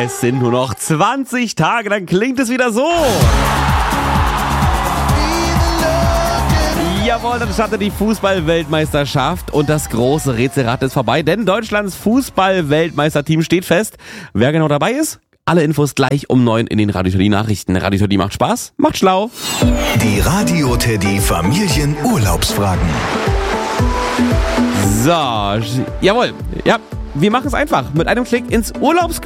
Es sind nur noch 20 Tage, dann klingt es wieder so. Jawohl, dann startet die Fußball-Weltmeisterschaft und das große Rätselrad ist vorbei, denn Deutschlands Fußball-Weltmeisterteam steht fest. Wer genau dabei ist? Alle Infos gleich um 9 in den Radio Teddy Nachrichten. Radio Teddy macht Spaß, macht schlau. Die Radio Teddy Familienurlaubsfragen. So, jawohl. Ja, wir machen es einfach. Mit einem Klick ins